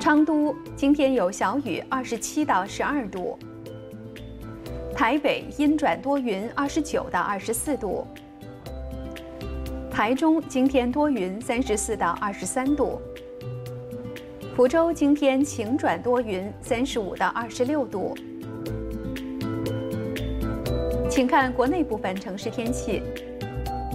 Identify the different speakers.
Speaker 1: 昌都今天有小雨，27到12度。台北阴转多云，29到24度。台中今天多云，34到23度。福州今天晴转多云，35到26度。请看国内部分城市天气。